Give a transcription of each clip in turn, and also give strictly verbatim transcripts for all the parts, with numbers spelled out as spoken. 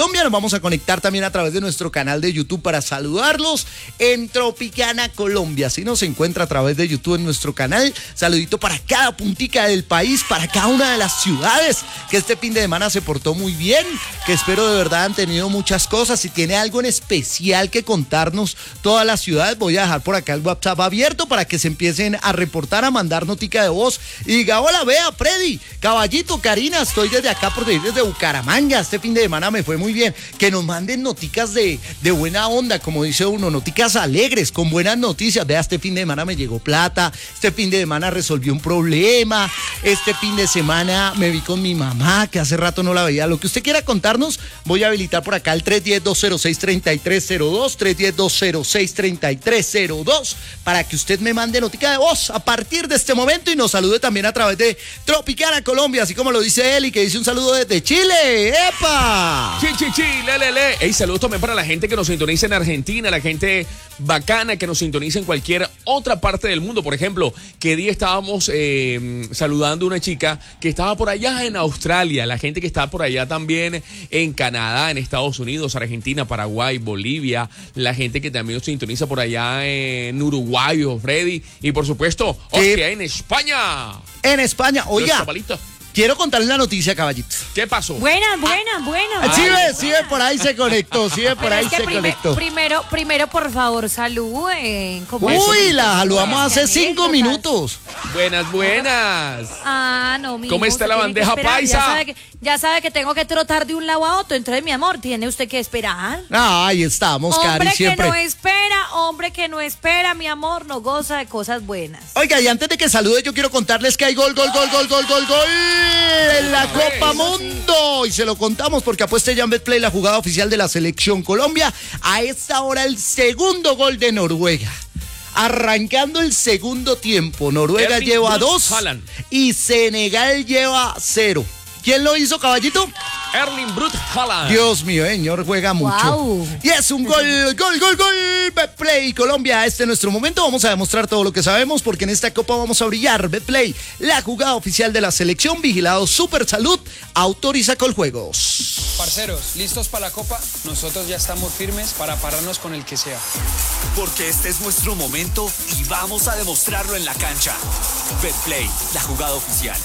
Colombia. Nos vamos a conectar también a través de nuestro canal de YouTube para saludarlos en Tropicana Colombia. Si nos encuentra a través de YouTube en nuestro canal, saludito para cada puntica del país, para cada una de las ciudades, que este fin de semana se portó muy bien, que espero de verdad han tenido muchas cosas. Si tiene algo en especial que contarnos todas las ciudades, voy a dejar por acá el WhatsApp abierto para que se empiecen a reportar, a mandar notica de voz y diga, hola, vea, Freddy, Caballito, Karina, estoy desde acá por venir desde Bucaramanga, este fin de semana me fue muy bien. Que nos manden noticas de, de buena onda, como dice uno, noticas alegres, con buenas noticias. Vea, este fin de semana me llegó plata, este fin de semana resolví un problema, este fin de semana me vi con mi mamá, que hace rato no la veía. Lo que usted quiera contarnos, voy a habilitar por acá el tres uno cero, dos cero seis, tres tres cero dos, tres uno cero, dos cero seis, tres tres cero dos, para que usted me mande notica de voz a partir de este momento y nos salude también a través de Tropicana Colombia, así como lo dice él y que dice un saludo desde Chile. ¡Epa! Chi, chi, chi, le, le, le. Hey, saludos también para la gente que nos sintoniza en Argentina, la gente bacana que nos sintoniza en cualquier otra parte del mundo. Por ejemplo, que día estábamos eh, saludando a una chica que estaba por allá en Australia, la gente que está por allá también en Canadá, en Estados Unidos, Argentina, Paraguay, Bolivia, la gente que también nos sintoniza por allá en Uruguay, Freddy, y por supuesto, hostia, en España. En España, oiga. Quiero contarles la noticia, Caballito. ¿Qué pasó? Buenas, buenas, buenas. Sí, ve, sí, ve, por ahí se conectó, sí, ve, por Pero ahí es que se prime- conectó. Primero, primero, por favor, saluden. ¿Cómo Uy, es? la saludamos hace Anécdotas. cinco minutos. Buenas, buenas. Ah, no, mi ¿Cómo hijo, está usted la tiene que bandeja esperar. paisa? Ya sabe, que, ya sabe que tengo que trotar de un lado a otro. Entonces, mi amor, tiene usted que esperar. Ah, ahí estamos, Cari, Hombre que siempre. no espera, hombre que no espera, mi amor, no goza de cosas buenas. Oiga, y antes de que salude, yo quiero contarles que hay gol, gol, gol, gol, gol, gol, gol en la Copa Mundo. Y se lo contamos porque apuesta ya en Betplay, la jugada oficial de la Selección Colombia. A esta hora, el segundo gol de Noruega. Arrancando el segundo tiempo, Noruega Erling lleva Braut dos Haaland. y Senegal lleva cero. ¿Quién lo hizo, Caballito? Erling Braut Haaland. Dios mío, señor, juega mucho. Wow. Y es un gol, gol, gol, gol. Betplay Colombia, este es nuestro momento. Vamos a demostrar todo lo que sabemos porque en esta copa vamos a brillar. Betplay, la jugada oficial de la selección, vigilado Super Salud, autoriza Coljuegos. Parceros, ¿listos para la copa? Nosotros ya estamos firmes para pararnos con el que sea. Porque este es nuestro momento y vamos a demostrarlo en la cancha. Betplay, la jugada oficial.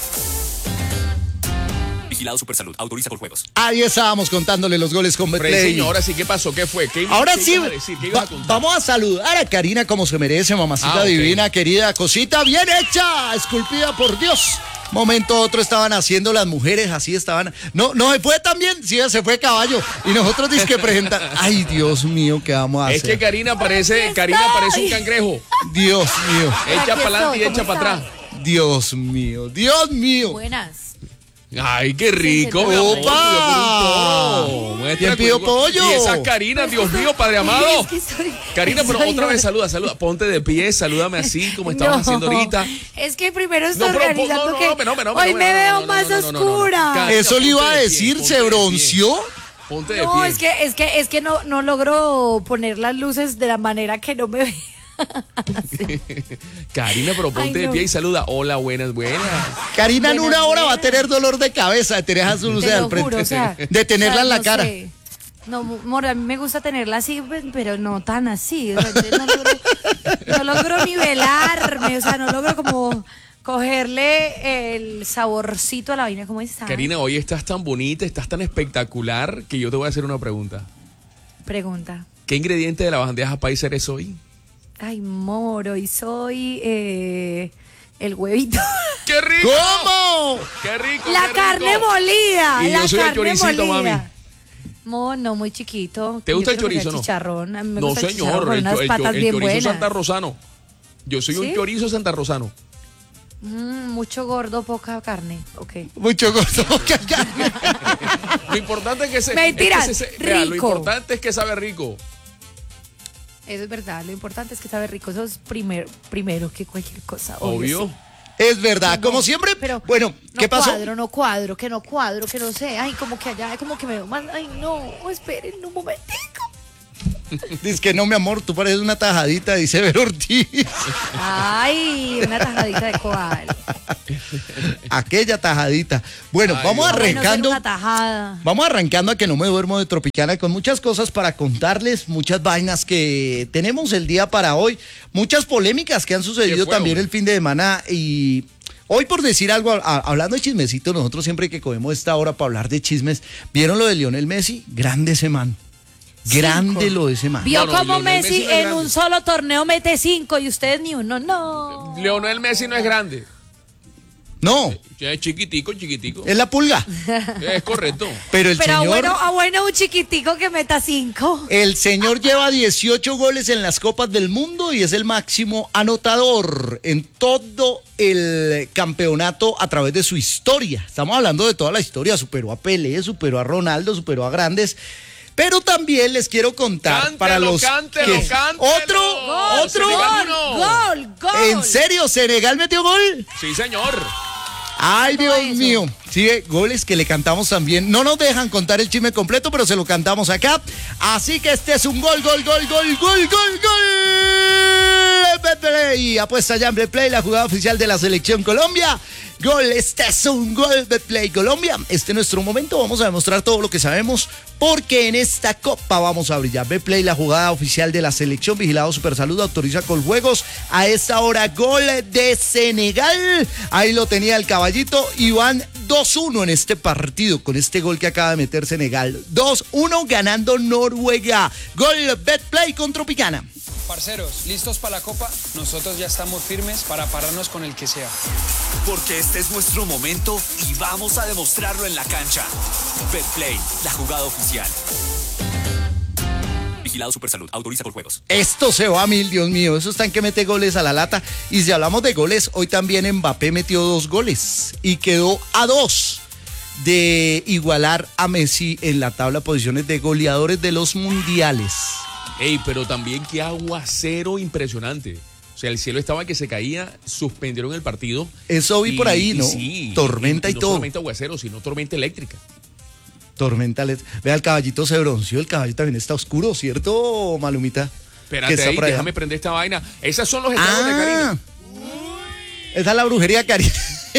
Vigilado Supersalud, autoriza por juegos. Ahí estábamos contándole los goles con Freddy, Betplay. señor, ahora sí, ¿qué pasó? ¿Qué fue? ¿Qué, Ahora qué sí, ibas a decir? ¿Qué ibas va- a contar? vamos a saludar a Karina como se merece, mamacita Ah, ok. divina, querida, cosita bien hecha, esculpida por Dios. Momento otro estaban haciendo las mujeres, así estaban. No, no se fue tan bien, sí, se fue caballo. Y nosotros dizque presentar. Ay, Dios mío, ¿qué vamos a hacer? Es que Karina parece, Aquí Karina estoy. parece un cangrejo. Dios mío, Echa Aquí para adelante y estoy, echa ¿cómo para está? atrás. Dios mío, Dios mío. Buenas. Ay, qué rico, Sí, mi amor. ¡Opa! Pidió por un toro. Muestra ¿Quién pidió con- pollo? Y esa Karina, Dios mío, Padre amado. Es que soy- Karina, pero soy otra vez yo. saluda, saluda. Ponte de pie, salúdame así como estabas No, haciendo ahorita. Es que primero estoy No, pero, organizando no, no, que no, no, no, no, hoy no, me no, veo no, más no, no, no, no, no. oscura. Karina, Eso le iba ponte a de decir, pie, ¿se ponte de pie. bronceó? Ponte de No, pie. es que es que es que no no logro poner las luces de la manera que no me vea. Karina, pero ponte Ay, de no. pie y saluda. Hola, buenas, buenas. Karina en Buenas, una hora va a buenas. tener dolor de cabeza de tener sus luces Te al lo frente. juro, o sea, de tenerla o sea, en la no cara. sé. No, amor, a mí me gusta tenerla así, pues, pero no tan así. O sea, no, logro, no logro nivelarme, o sea, no logro como cogerle el saborcito a la vaina. ¿Cómo está? Karina, hoy estás tan bonita, estás tan espectacular que yo te voy a hacer una pregunta. Pregunta. ¿Qué ingrediente de la bandeja paisa eres hoy? Ay, moro, y soy eh, el huevito. ¡Qué rico! ¿Cómo? ¡Qué rico! La qué carne rico! molida. Y la yo soy el carne choricito, molida. mami. Mono, muy chiquito. ¿Te gusta Yo el quiero que sea chorizo, no? chicharrón. A mí me No, gusta el chicharrón señor, con el, unas cho- el patas cho- el bien chorizo buenas. santarrosano. Yo soy un ¿Sí? chorizo santarrosano. Mm, mucho gordo, poca carne. Ok. Mucho gusto. Lo importante es que se. Mentiras, es que se- vea, lo rico. importante es que sabe rico. Eso es verdad. Lo importante es que sabe rico. Eso es primer, primero que cualquier cosa. Obvio. sí. Es verdad, como siempre. Pero Bueno, ¿qué no pasó? cuadro, no cuadro, que no cuadro, que no sé. Ay, como que allá, como que me veo mal. Ay, no, esperen un momentico. Dice que no, mi amor, tú pareces una tajadita, dice Ver Ortiz. Ay, una tajadita de cuál. Aquella tajadita. Bueno, Ay, vamos Dios. Bueno, ser arrancando. una tajada. Vamos arrancando a que no me duermo de Tropicana con muchas cosas para contarles, muchas vainas que tenemos el día para hoy, muchas polémicas que han sucedido ¿Qué fue, también hombre? el fin de semana y hoy por decir algo, a- hablando de chismecito, nosotros siempre que cogemos esta hora para hablar de chismes, ¿vieron lo de Lionel Messi? Grande ese man. Grande lo de ese man. Vio No, no, como Lionel Messi, Messi no es en grande. un solo torneo mete cinco y ustedes ni uno. No. Lionel Messi no es grande. No, Es chiquitico, chiquitico. es la pulga. Es correcto. Pero el Pero señor... bueno, ah, bueno, un chiquitico que meta cinco. El señor lleva dieciocho goles en las Copas del Mundo y es el máximo anotador en todo el campeonato a través de su historia. Estamos hablando de toda la historia. Superó a Pelé, superó a Ronaldo, superó a grandes. Pero también les quiero contar Cántelo, para los cántelo, que- cántelo. otro, Gol, otro. Senegal. Gol, uno. gol, gol. ¿En serio? ¿Senegal metió gol? Sí, señor. Ay, Todo Dios eso. mío. Sí, eh, goles que le cantamos también. No nos dejan contar el chisme completo, pero se lo cantamos acá. Así que este es un gol, gol, gol, gol, gol, gol, gol. Betplay. Apuesta ya en Betplay, la jugada oficial de la Selección Colombia. Gol, este es un gol, Betplay Colombia. Este es nuestro momento. Vamos a demostrar todo lo que sabemos, porque en esta copa vamos a brillar. Betplay, la jugada oficial de la Selección. Vigilado Supersalud, autoriza con juegos. A esta hora, gol de Senegal. Ahí lo tenía el caballito. Y van dos uno en este partido con este gol que acaba de meter Senegal. dos uno ganando Noruega. Gol Betplay con Tropicana. Parceros, ¿listos para la copa? Nosotros ya estamos firmes para pararnos con el que sea. Porque este es nuestro momento y vamos a demostrarlo en la cancha. Betplay, la jugada oficial. Vigilado Supersalud, autoriza con juegos. Esto se va a mil, Dios mío. Eso está en que mete goles a la lata. Y si hablamos de goles, hoy también Mbappé metió dos goles y quedó a dos de igualar a Messi en la tabla de posiciones de goleadores de los mundiales. Ey, pero también qué aguacero impresionante. O sea, el cielo estaba que se caía, suspendieron el partido. Eso vi por ahí, ¿no? Sí, Tormenta y no todo. solamente aguacero, sino tormenta eléctrica. Tormenta. let- Vea, el caballito se bronceó. El caballito también está oscuro, ¿cierto, Malumita? Que Espérate está ahí, por allá. déjame prender esta vaina. Esos son los estragos de Ah, Karina. esa es la brujería Karina.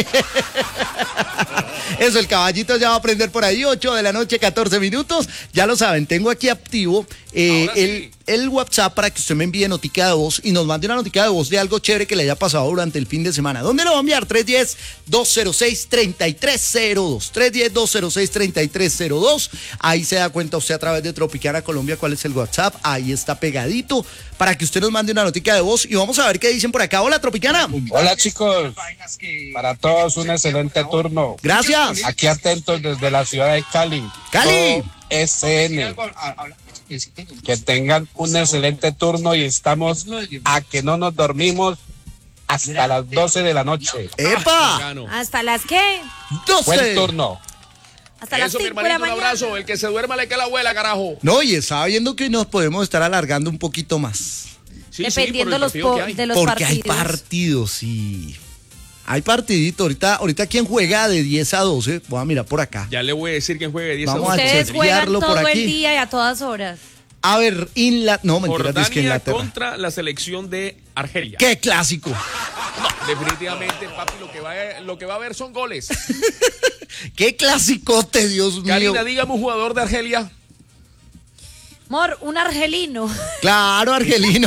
Eso, el caballito ya va a prender por ahí, ocho de la noche, catorce minutos. Ya lo saben, tengo aquí activo eh, Ahora sí. el, el WhatsApp para que usted me envíe notica de voz y nos mande una notica de voz de algo chévere que le haya pasado durante el fin de semana. ¿Dónde lo va a enviar? tres uno cero, dos cero seis, tres tres cero dos. tres uno cero, dos cero seis, tres tres cero dos. Ahí se da cuenta usted a través de Tropicana Colombia cuál es el WhatsApp. Ahí está pegadito para que usted nos mande una notica de voz y vamos a ver qué dicen por acá. Hola, Tropicana. Hola chicos, para todos un excelente turno. Gracias. Aquí atentos desde la ciudad de Cali. Cali. O S N. Que tengan un excelente turno y estamos a que no nos dormimos hasta las doce de la noche. ¡Epa! Bacano. ¿Hasta las qué? Buen doce. turno. Hasta las Eso, mi cinco de la hermanito, un mañana. abrazo. El que se duerma le cae la abuela, carajo. No, y estaba viendo que nos podemos estar alargando un poquito más. Sí, sí, Dependiendo por el los partido po- que hay. de los Porque partidos. hay partidos y hay partidito. Ahorita, ahorita quién juega de diez a doce. Voy a mirar por acá. Ya le voy a decir quién juegue diez a Vamos a doce. Ustedes juegan chequearlo por todo aquí. el día y a todas horas. A ver, Inla... No, mentira, es que Jordania Inglaterra. contra la selección de Argelia. ¡Qué clásico! No, definitivamente, papi, lo que va a, lo que va a haber son goles. ¡Qué clasicote, Dios mío! Karina, dígame un jugador de Argelia. Mor, un argelino. Claro, argelino.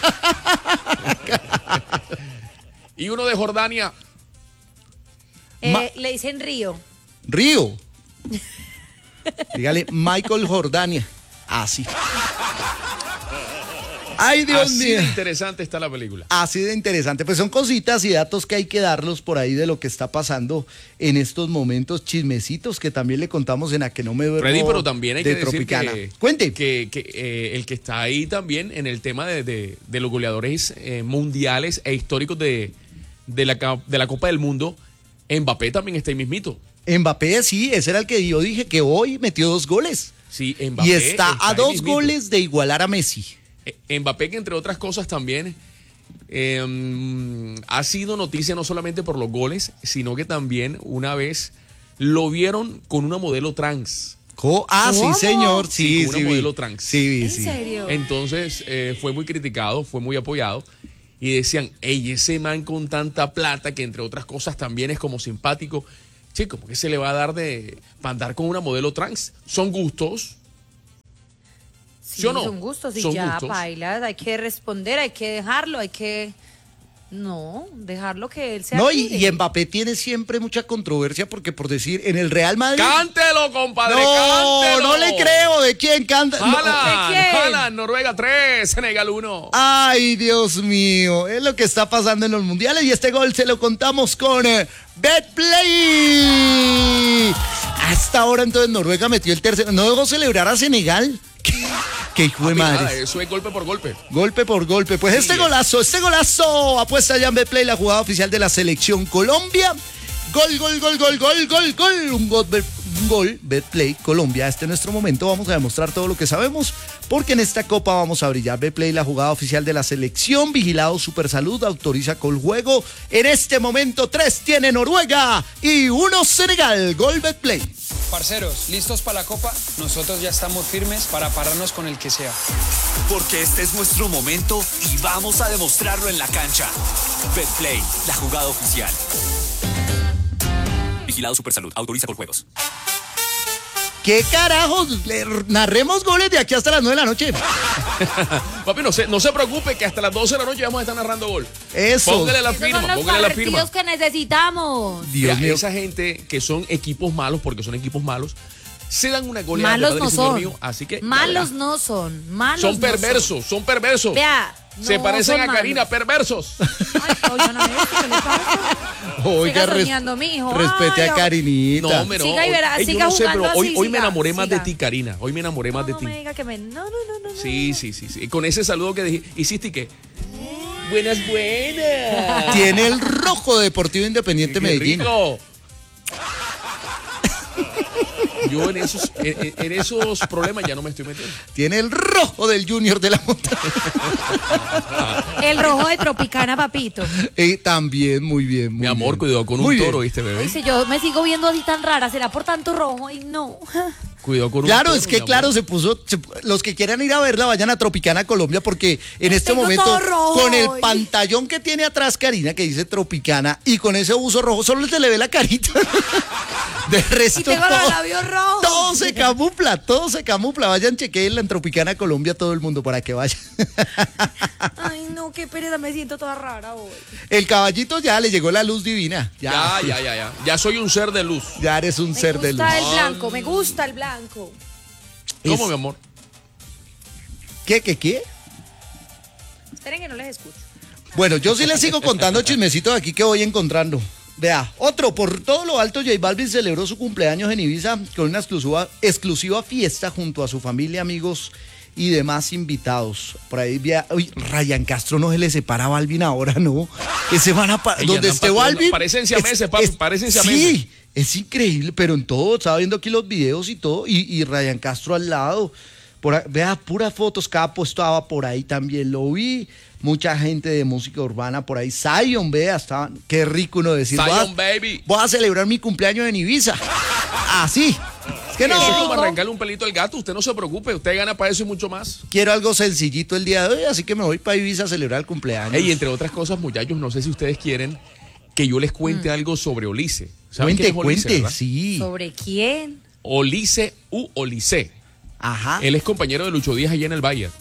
Y uno de Jordania. Eh, Ma- le dicen Río. Río. Dígale, Michael Jordania. Así. ¡Ay, Dios Así mío! de interesante está la película. Así de interesante, pues son cositas y datos que hay que darlos por ahí de lo que está pasando en estos momentos, chismecitos que también le contamos en A Que No Me Duermo Freddy, pero también hay de que decir Tropicana. que, Cuente. que, que, eh, el que está ahí también en el tema de, de- de los goleadores eh, mundiales e históricos de, de, la, ca- de la Copa del Mundo, Mbappé también está ahí mismito. Mbappé, sí, ese era el que yo dije que hoy metió dos goles. Sí, Mbappé Y está a ahí dos mismito. goles de igualar a Messi. Eh, Mbappé, que entre otras cosas también eh, ha sido noticia no solamente por los goles, sino que también una vez lo vieron con una modelo trans. Co- ah, ¿Cómo? sí, señor. Sí, Sí, con sí. una vi. modelo trans. Sí, vi, ¿En sí. serio? Entonces eh, fue muy criticado, fue muy apoyado. Y decían, ey, ese man con tanta plata, que entre otras cosas también es como simpático. Chico, ¿por qué se le va a dar de para andar con una modelo trans? Son gustos. Sí, ¿Sí o no? son gustos y Son ya, gustos. paila, hay que responder, hay que dejarlo, hay que... No, dejarlo que él sea No, y, libre. y Mbappé tiene siempre mucha controversia porque por decir, en el Real Madrid... ¡Cántelo, compadre! no, ¡Cántelo! no le creo. ¿De quién canta? No. Haaland, ¿De quién? Haaland, Noruega tres, Senegal uno. Ay, Dios mío, es lo que está pasando en los mundiales y este gol se lo contamos con eh, Betplay. Hasta ahora entonces Noruega metió el tercero. ¿No dejó celebrar a Senegal? ¿Qué, qué hijo de Papi, nada, madre? eso es golpe por golpe. Golpe por golpe. Pues Sí, este es. golazo, este golazo, apuesta ya en Betplay, la jugada oficial de la selección Colombia. Gol, gol, gol, gol, gol, gol, gol. Un gol, Bet- un gol, Betplay, Colombia. Este es nuestro momento. Vamos a demostrar todo lo que sabemos, porque en esta copa vamos a brillar. Betplay, la jugada oficial de la selección. Vigilado Supersalud, autoriza con juego. En este momento, tres tiene Noruega y uno Senegal. Gol, Betplay. Parceros, ¿listos para la copa? Nosotros ya estamos firmes para pararnos con el que sea. Porque este es nuestro momento y vamos a demostrarlo en la cancha. Betplay, la jugada oficial. Vigilado Supersalud, autoriza con juegos. ¿Qué carajos? Le narremos goles de aquí hasta las nueve de la noche. Papi, no se, no se preocupe que hasta las doce de la noche vamos a estar narrando gol. Eso. Póngale la Esos firma, son los póngale la firma. partidos que necesitamos. Dios Mira, mío. esa gente que son equipos malos, porque son equipos malos, se dan una goleada. Malos de no padre, señor son. mío, así que, Malos ya, no son. Malos son no perversos, son perversos. Vea, se no parecen son a malos. Karina, perversos. Ay, oigan a este, ¿qué le pasa? Oiga, Siga res- soñando, mijo. respete Ay, a oh. Carinita. No, hombre, no. Siga y verá, Ey, yo siga no sé, jugando pero hoy, así, hoy me siga, enamoré más de siga. ti, Karina. Hoy me enamoré más de No ti. me diga que me... No, no, no, no. Sí, no. sí, sí, sí. Con ese saludo que dije, hiciste que. Buenas, buenas. Tiene el rojo Deportivo Independiente Qué Medellín. rico. Yo en esos, en, en esos problemas ya no me estoy metiendo. Tiene el rojo del Junior de la Montaña. El rojo de Tropicana, papito. Eh, también, muy bien. Muy Mi amor, bien. cuidado con Muy un bien. toro, ¿viste, bebé? Dice, yo me sigo viendo así tan rara. ¿Será por tanto rojo? Y no. Cuidado con un Claro, toro. es que mi claro, amor. se puso, se- los que quieran ir a verla vayan a Tropicana Colombia porque en este Tengo momento todo rojo con el hoy. pantallón que tiene atrás Karina que dice Tropicana y con ese buzo rojo solo se le ve la carita. De resto Y tengo los todo, labios rojos. todo se camufla, todo se camufla. Vayan, chequeen en Tropicana Colombia todo el mundo para que vayan. Ay, no, qué pereza, me siento toda rara hoy. El caballito ya le llegó la luz divina. Ya, Ya, ya, ya, ya. Ya soy un ser de luz. ya eres un Me ser de luz. gusta el blanco, me gusta el blanco. ¿Cómo, Es- mi amor? ¿Qué, qué, qué? Esperen que no les escucho. Bueno, yo sí les sigo contando chismecitos aquí que voy encontrando. Vea, otro, por todo lo alto, J Balvin celebró su cumpleaños en Ibiza con una exclusiva, exclusiva fiesta junto a su familia, amigos y demás invitados. Por ahí, vea, uy, Ryan Castro no se le separa a Balvin ahora, ¿no? Ese van a pa- Ey, donde andan esté pateando, Balvin. parecen siameses, papi, parecen siameses. Sí, es increíble, pero en todo, estaba viendo aquí los videos y todo, y, y Ryan Castro al lado. Por, ahí- vea, puras fotos, cada puesto estaba por ahí también, lo vi. Mucha gente de música urbana por ahí. Zion, vea, estaban, qué rico uno decir. voy a- Zion, baby. Voy a celebrar mi cumpleaños en Ibiza. Así. Es que no, Eso es como rico. arrancarle un pelito al gato. Usted no se preocupe. Usted gana para eso y mucho más. quiero algo sencillito el día de hoy, así que me voy para Ibiza a celebrar el cumpleaños. Ey, entre otras cosas, muchachos, no sé si ustedes quieren que yo les cuente algo sobre Olice. ¿Saben cuente, quién es Olice, cuente, verdad? sí. ¿Sobre quién? Olice u Olice. Ajá. Él es compañero de Lucho Díaz allá en el Bayern.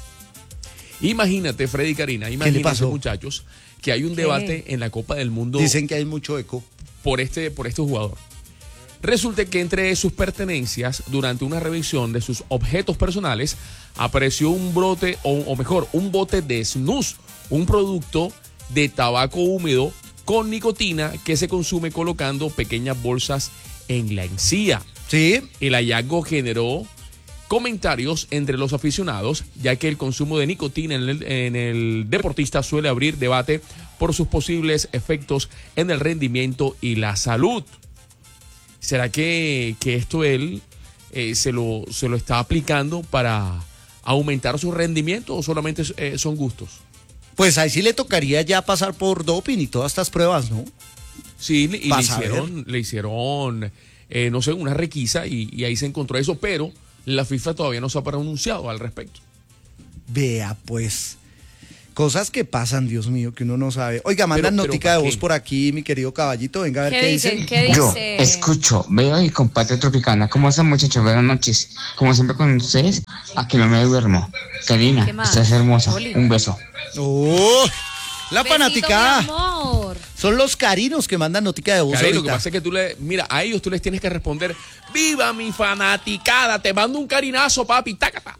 Imagínate, Freddy y Karina, imagínense, pasó? muchachos, que hay un debate en la Copa del Mundo Dicen que hay mucho eco. por este, por este jugador. Resulta que entre sus pertenencias, durante una revisión de sus objetos personales, apareció un brote, o, o mejor, un bote de snus, un producto de tabaco húmedo con nicotina que se consume colocando pequeñas bolsas en la encía. Sí. El hallazgo generó comentarios entre los aficionados, ya que el consumo de nicotina en el, en el deportista suele abrir debate por sus posibles efectos en el rendimiento y la salud. ¿Será que, que esto él eh, se, lo, se lo está aplicando para aumentar su rendimiento o solamente eh, son gustos? Pues ahí sí le tocaría ya pasar por doping y todas estas pruebas, ¿no? Sí, y le Vas a hicieron, le hicieron eh, no sé, una requisa y, y ahí se encontró eso, pero la FIFA todavía no se ha pronunciado al respecto. Vea, pues, cosas que pasan, Dios mío, que uno no sabe. Oiga, mandan Pero- pero notica de ¿para voz qué? por aquí, mi querido caballito, venga a ver ¿Qué qué, dicen? dicen. ¿Qué Yo dice? escucho, veo y comparto Tropicana. ¿Cómo están, muchachos? Buenas noches. Como siempre con ustedes, aquí no me duermo. Karina, ¿Qué más? estás hermosa. Oli. Un beso. Oh, la Besito, fanaticada. mi amor. Son los carinos que mandan notica de voz Cari, lo que ahorita. pasa es que tú le, mira, a ellos tú les tienes que responder, ¡viva mi fanaticada! Te mando un carinazo, papi, tácata.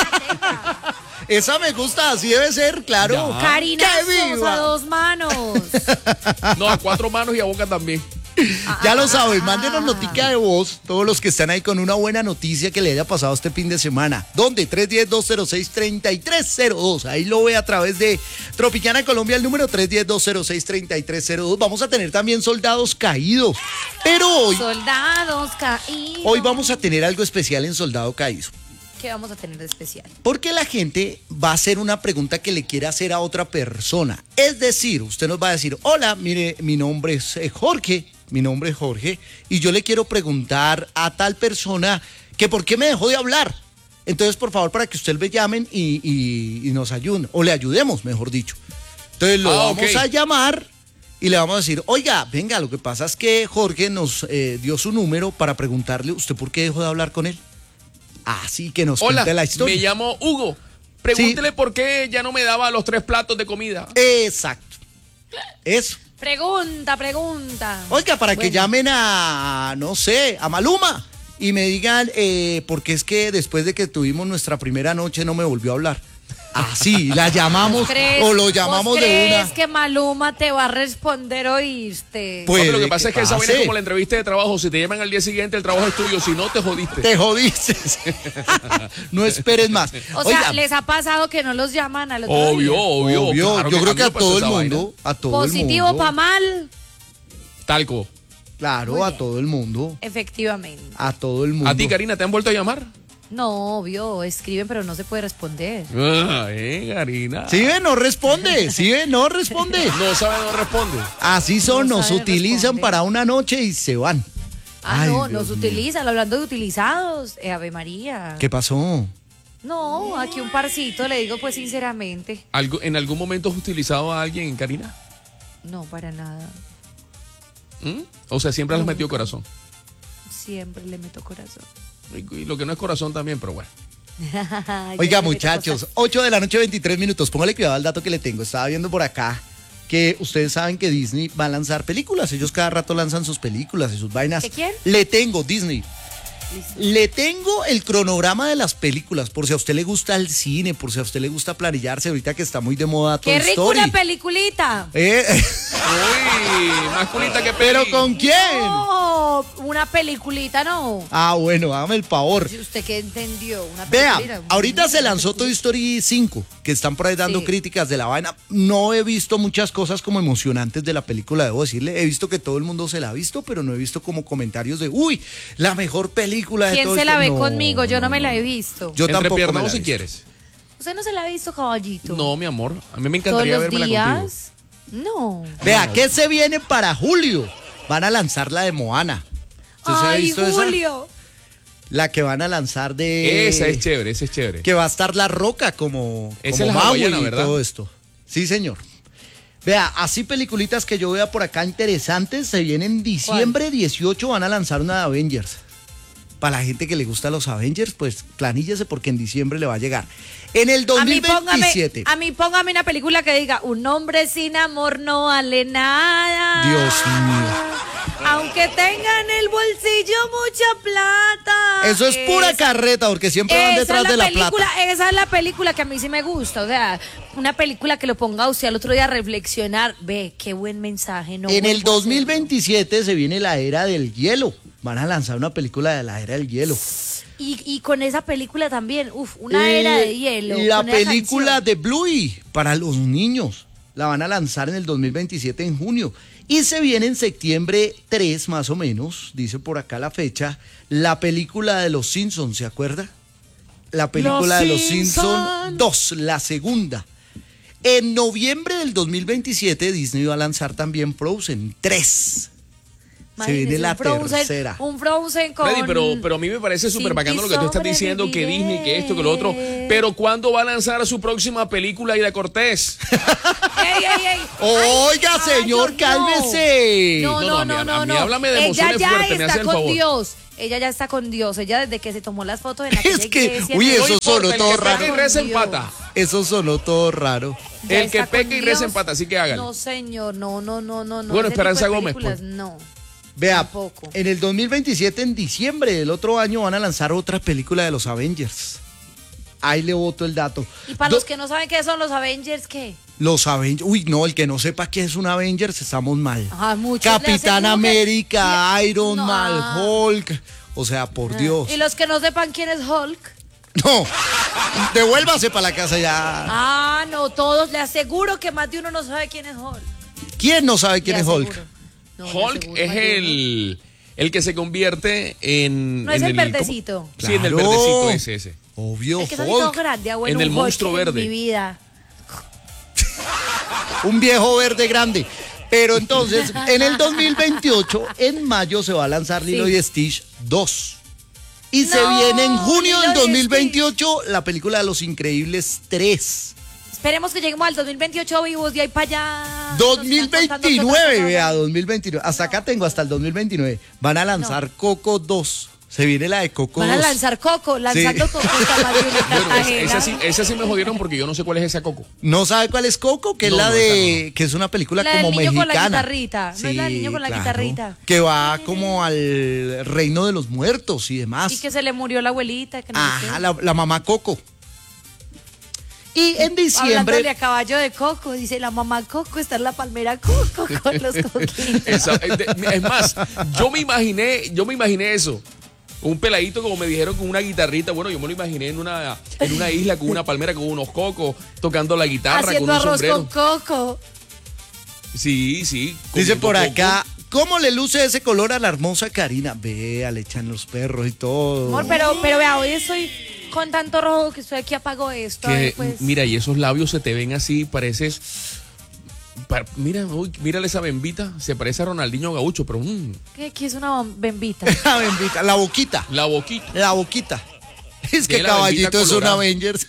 Esa me gusta, así debe ser, claro. Ya. Carinazos ¡Que viva! a dos manos. No, a cuatro manos y a boca también. Ya lo saben, mándenos notica de voz, todos los que están ahí con una buena noticia que le haya pasado este fin de semana. ¿Dónde? tres uno cero, dos cero seis, tres tres cero dos. Ahí lo ve a través de Tropicana Colombia, el número tres uno cero, dos cero seis, tres tres cero dos. Vamos a tener también soldados caídos. Pero hoy, Soldados caídos. hoy vamos a tener algo especial en Soldado Caído. ¿Qué vamos a tener de especial? Porque la gente va a hacer una pregunta que le quiere hacer a otra persona. Es decir, usted nos va a decir, hola, mire, mi nombre es eh, Jorge, mi nombre es Jorge, y yo le quiero preguntar a tal persona que por qué me dejó de hablar. Entonces, por favor, para que usted le llamen y, y- y nos ayuden, o le ayudemos, mejor dicho. Entonces lo Ah, vamos ok. a llamar y le vamos a decir, oiga, venga, lo que pasa es que Jorge nos eh, dio su número para preguntarle, ¿usted por qué dejó de hablar con él? Así que nos Hola, cuente la historia. me llamo Hugo. Pregúntele por qué ya no me daba los tres platos de comida. Exacto. Eso. Pregunta, pregunta. Oiga, para que Bueno, llamen a, no sé, a Maluma y me digan, eh, porque es que después de que tuvimos nuestra primera noche no me volvió a hablar. Así, la llamamos ¿crees- o lo llamamos vos de crees una. que Maluma te va a responder, oíste? Pues, Papi, lo que Puede pasa que es que esa vaina es pase. como la entrevista de trabajo. Si te llaman al día siguiente, el trabajo es tuyo. Si no, te jodiste. Te jodiste. No esperes más. O Oiga, sea, ¿les ha pasado que no los llaman al otro Obvio, día? obvio. obvio, claro yo creo que mí a me pasó todo el esa vaina. mundo, a todo el Positivo mundo. para mal, Talco. Claro, Muy a bien. todo el mundo. efectivamente. A todo el mundo. ¿A ti, Karina, te han vuelto a llamar? No, obvio, escriben pero no se puede responder. Ah, eh, Karina. Sí, ve, no responde. Sí, ve, no responde. No sabe, no responde. Así son, No nos sabe utilizan responder. para una noche y se van. Ah, Ay, no, Dios nos mío. utilizan, hablando de utilizados, eh, Ave María. ¿Qué pasó? No, aquí un parcito, le digo pues sinceramente. ¿Algo, ¿En algún momento has utilizado a alguien, Karina? No, para nada. ¿Mm? O sea, siempre has metido corazón. Siempre le meto corazón. Y, y lo que no es corazón también, pero bueno. Yo Oiga, le meto muchachos, cosas. ocho de la noche, veintitrés minutos. Póngale cuidado al dato que le tengo. Estaba viendo por acá que ustedes saben que Disney va a lanzar películas. Ellos cada rato lanzan sus películas y sus vainas. ¿De quién? Le tengo, Disney. Listo. Le tengo el cronograma de las películas, por si a usted le gusta el cine, por si a usted le gusta planillarse, ahorita que está muy de moda Toy ¡Qué rico Story. una peliculita! Eh, Uy, más culita que ¿Pero peli. con quién? No, una peliculita no. Ah, bueno, hágame el favor. Si usted que entendió, una Vea, peliculita. ahorita se Una lanzó Toy peliculita. Story cinco, que están por ahí dando Sí. críticas de la vaina. No he visto muchas cosas como emocionantes de la película, debo decirle. He visto que todo el mundo se la ha visto, pero no he visto como comentarios de, uy, la mejor película de ¿Quién Toy se la Story". ve No, conmigo? Yo no, me la he visto. Yo Entre tampoco me piernas la he si visto. quieres. ¿Usted no se la ha visto, caballito? No, mi amor. A mí me ¿Todos encantaría los vermela contigo. días? No. Vea, ¿qué se viene para julio? Van a lanzar la de Moana. ¿Usted se ha Ay, visto esa? Julio. La que van a lanzar de... Esa es chévere, esa es chévere. Que va a estar La Roca como, Esa como es la Maui hawaiana, y ¿verdad? todo esto. Sí, señor. Vea, así peliculitas que yo vea por acá interesantes, se vienen diciembre dieciocho, van a lanzar una de Avengers. Para la gente que le gusta los Avengers, pues planíllese porque en diciembre le va a llegar. En el A mí, póngame, dos mil veintisiete. a mí póngame una película que diga, un hombre sin amor no vale nada. Dios mío. Aunque tenga en el bolsillo mucha plata. Eso es pura Esa- carreta, porque siempre van esa detrás es la de la película, plata. Esa es la película que a mí sí me gusta. O sea, una película que lo ponga a usted al otro día a reflexionar. Ve, qué buen mensaje. No En el vuelvo a dos mil hacerlo. veintisiete se viene la era del hielo. Van a lanzar una película de la era del hielo. Y, y con esa película también, uf, una era de hielo. La con esa película canción. de Bluey para los niños. La van a lanzar en el dos mil veintisiete en junio. Y se viene en septiembre tres más o menos, dice por acá la fecha, la película de los Simpsons, ¿se acuerda? La película Los de los Simpson. Simpsons dos, la segunda. En noviembre del dos mil veintisiete Disney va a lanzar también Frozen tres. Se viene Imagínese, la un Frozen, tercera. Un Frozen con... Freddy, pero, pero a mí me parece súper Sin bacano ti lo que tú estás diciendo, que Disney, que esto, que lo otro. Pero ¿cuándo va a lanzar su próxima película, Aida Cortés? ¡Ey, ey, ey! Oiga, Ay, señor, caballo, no. cálmese. No, No, no, no, no, a mí- no, a mí no. háblame de Ella emociones ya fuertes, me está hace el con favor. Dios. Ella ya está con Dios. Ella desde que se tomó las fotos en aquella Es que, iglesia, uy, no eso importa, sonó el todo que raro. peca Y con reza Dios. empata. Eso sonó todo raro. Ya El que está con peca y reza Dios. empata, así que hágalo. No, señor, no, no, no, no. no. Bueno, Ese Esperanza tipo de Gómez, películas, pues. No. Vea, Tampoco. en el dos mil veintisiete, en diciembre del otro año, van a lanzar otra película de los Avengers. Ahí le boto el dato. Y para Do- los que no saben qué son los Avengers, ¿qué? Los Avengers. Uy, no, el que no sepa qué es un Avengers, estamos mal. Ajá, muchos le Capitán hacen como que- América, y- Iron no, Man, ah. Hulk. O sea, por Dios. Y los que no sepan quién es Hulk. No, devuélvase para la casa ya. Ah, no, todos. Le aseguro que más de uno no sabe quién es Hulk. ¿Quién no sabe quién Le es Hulk? aseguro. No, le Hulk aseguro, es más de uno. el, el que se convierte en... No es en el ¿cómo? verdecito. Sí, en el Claro. verdecito ese, ese. Obvio, El que está así todo Hulk. grande, abuelo. En el un Hulk monstruo en verde. mi vida. Un viejo verde grande. Pero entonces, en el dos mil veintiocho, en mayo, se va a lanzar Lilo Sí. y Stitch dos. Y se No, viene en junio Lilo del y dos mil veintiocho la película de Los Increíbles tres. Esperemos que lleguemos al dos mil veintiocho vivos de ahí para allá. dos Nos mil están contando veintinueve, qué vea, otras dos mil veintinueve. Hasta acá tengo, hasta el dos mil veintinueve. Van a lanzar Coco dos. Se viene la de Coco Van a dos. lanzar Coco, lanzando Sí. Coco está más de una Bueno, es- Cartagena. esa, sí, esa sí me jodieron porque yo no sé cuál es esa Coco. ¿No sabe cuál es Coco? Que es No, la no, de... esa que es una película La del como niño con la mexicana. guitarrita. ¿No es la del niño con la guitarrita? Que va como al reino de los muertos y demás. Y que se le murió la abuelita. Que no sé Ajá, qué. la, la mamá Coco. Y en Hablándole diciembre... a caballo de Coco, dice la mamá Coco está en la palmera Coco con los coquitos. Esa- es de- es más, yo me imaginé, yo me imaginé eso. Un peladito, como me dijeron, con una guitarrita. Bueno, yo me lo imaginé en una, en una isla con una palmera, con unos cocos, tocando la guitarra, Haciendo con un arroz sombrero. con Coco. Sí, sí. Dice comiendo por coco. acá, ¿cómo le luce ese color a la hermosa Karina? Vea, le echan los perros y todo. Amor, pero, pero vea, hoy estoy con tanto rojo que estoy aquí apago esto. a Que, ver, pues. Mira, y esos labios se te ven así, pareces... pa- Mira, uy, mírale esa bembita, se parece a Ronaldinho Gaucho, pero mm, ¿Qué, aquí es una bom- bembita? La bendita, la boquita, la boquita. la boquita. Es que Tiene la bendita Caballito es un colorada. Avengers.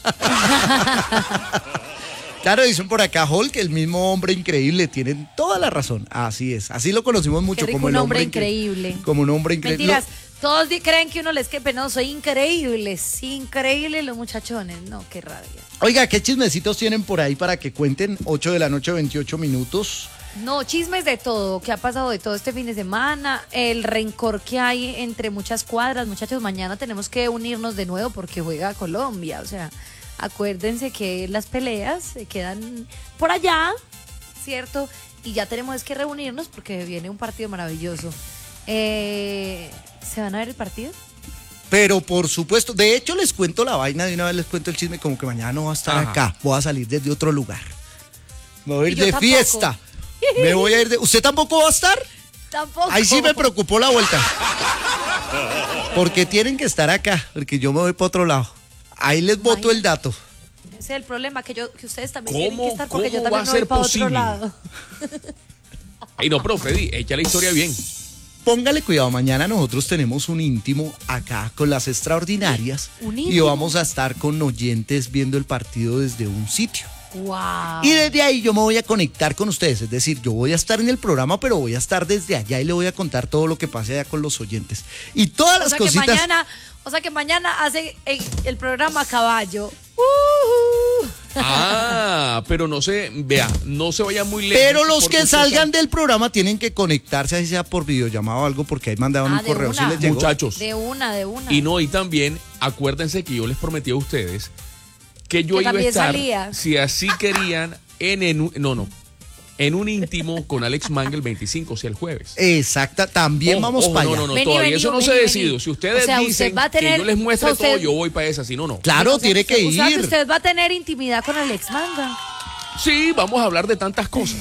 Claro, dicen por acá Hulk, el mismo hombre increíble, tienen toda la razón. Así es, así lo conocimos mucho Qué rico, como el un hombre hombre incre- increíble. Como un hombre increíble. Mentiras, todos di- creen que uno les quepe, no, soy increíble, sí, increíble los muchachones, no, qué rabia. Oiga, ¿qué chismecitos tienen por ahí para que cuenten? ocho de la noche, veintiocho minutos. No, chismes de todo, qué ha pasado de todo este fin de semana, el rencor que hay entre muchas cuadras, muchachos, mañana tenemos que unirnos de nuevo porque juega Colombia, o sea, acuérdense que las peleas se quedan por allá, ¿cierto? Y ya tenemos que reunirnos porque viene un partido maravilloso. Eh, ¿Se van a ver el partido? Pero por supuesto, de hecho les cuento la vaina, de una vez les cuento el chisme, como que mañana no va a estar Ajá. acá, voy a salir desde otro lugar. Me voy a ir Y yo de tampoco. fiesta. Me voy a ir de... ¿Usted tampoco va a estar? Tampoco. Ahí sí me preocupó la vuelta. Porque tienen que estar acá, porque yo me voy para otro lado. Ahí les boto el dato. Ese es el problema, que yo que ustedes también ¿Cómo- tienen que estar porque yo cómo va también a me voy ser para posible? otro lado. Ay, no, pero Freddy, echa la historia bien. Póngale cuidado, mañana nosotros tenemos un íntimo acá con las extraordinarias. ¿Un Y íntimo? vamos a estar con oyentes viendo el partido desde un sitio. Wow. Y desde ahí yo me voy a conectar con ustedes, es decir, yo voy a estar en el programa, pero voy a estar desde allá y le voy a contar todo lo que pase allá con los oyentes. Y todas O las sea cositas... que mañana, o sea que mañana hace el, el programa a caballo. Uh-huh. Ah, pero no se, vea, no se vaya muy lejos. Pero los porque que usted salgan sabe- del programa tienen que conectarse, así sea por videollamada o algo, porque ahí mandaron Ah, un de correo. una. ¿Sí les llegó? Muchachos, De una, de una. y no, y también, acuérdense que yo les prometí a ustedes que yo Que iba a también estar, salía. si así querían, en, en un- no, no, en un íntimo con Alex Manga el veinticinco, o sea, el jueves. Exacta, también Ojo, vamos ojo, para no, allá. no, no, Vení, todavía vení, eso no vení, se ha vení. decidido. Si ustedes O sea, usted dicen va a tener- que yo les muestre o sea, todo, usted- yo voy para esa, si no, no. Claro, O sea, tiene usted- que o sea, que ir. usted va a tener intimidad con Alex Manga. Sí, vamos a hablar de tantas cosas.